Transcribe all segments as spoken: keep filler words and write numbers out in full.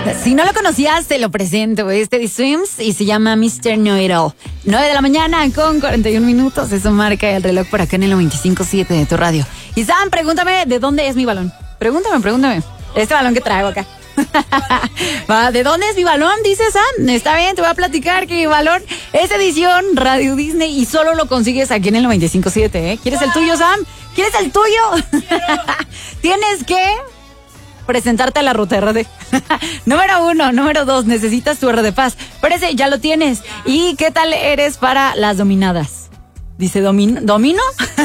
Si no lo conocías, te lo presento. Este de Swims y se llama mister Know It All. nueve de la mañana con cuarenta y un minutos. Eso marca el reloj por acá en el noventa y cinco punto siete de tu radio. Y Sam, pregúntame de dónde es mi balón. Pregúntame, pregúntame. Este balón que traigo acá. Va, ¿de dónde es mi balón? Dice Sam. Está bien, te voy a platicar que mi balón es edición Radio Disney y solo lo consigues aquí en el noventa y cinco punto siete, ¿eh? ¿Quieres el tuyo, Sam? ¿Quieres el tuyo? Tienes que presentarte a la ruta R D. Número uno, número dos, necesitas tu R de Paz. Pero ese ya lo tienes. ¿Y qué tal eres para las dominadas? Dice, ¿domin ¿domino?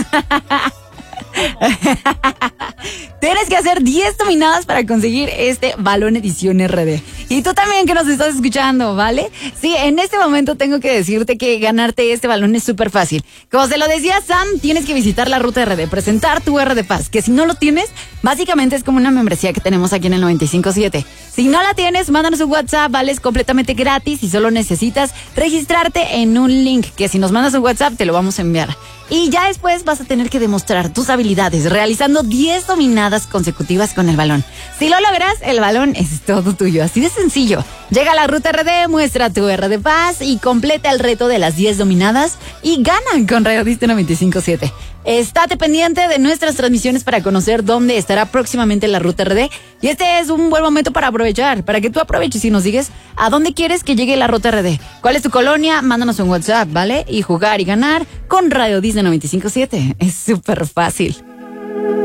Tienes que hacer diez dominadas para conseguir este balón edición R D. Y tú también que nos estás escuchando, ¿vale? Sí, en este momento tengo que decirte que ganarte este balón es súper fácil. Como se lo decía Sam, tienes que visitar la ruta R D, presentar tu R de Paz, que si no lo tienes, básicamente es como una membresía que tenemos aquí en el noventa y cinco punto siete. Si no la tienes, mándanos un WhatsApp, vale, es completamente gratis y solo necesitas registrarte en un link, que si nos mandas un WhatsApp te lo vamos a enviar. Y ya después vas a tener que demostrar tus habilidades realizando diez dominadas consecutivas con el balón. Si lo logras, el balón es todo tuyo, así de sencillo. Llega a la ruta R D, muestra tu R de Paz y completa el reto de las diez dominadas y gana con Radio Disney noventa y cinco punto siete. Estate pendiente de nuestras transmisiones para conocer dónde estará próximamente la ruta R D. Y este es un buen momento para aprovechar, para que tú aproveches y nos digas a dónde quieres que llegue la ruta R D. ¿Cuál es tu colonia? Mándanos un WhatsApp, ¿vale? Y jugar y ganar con Radio Disney noventa y cinco punto siete. Es súper fácil.